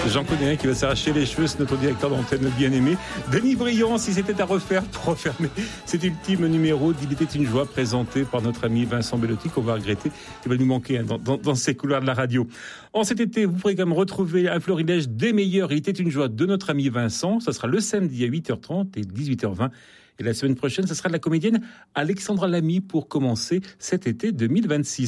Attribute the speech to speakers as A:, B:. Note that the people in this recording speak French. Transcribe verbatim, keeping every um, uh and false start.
A: J'en connais un qui va s'arracher les cheveux, c'est notre directeur d'antenne bien-aimé. Denis Briand, si c'était à refaire pour refermer cet ultime numéro d'Il était une joie présenté par notre ami Vincent Bellotti, qu'on va regretter. Il va nous manquer hein, dans, dans, dans ces couloirs de la radio. En cet été, vous pourrez quand même retrouver un florilège des meilleurs Il était une joie de notre ami Vincent. Ça sera le samedi à huit heures trente et dix-huit heures vingt. Et la semaine prochaine, ce sera de la comédienne Alexandra Lamy pour commencer cet été deux mille vingt-six.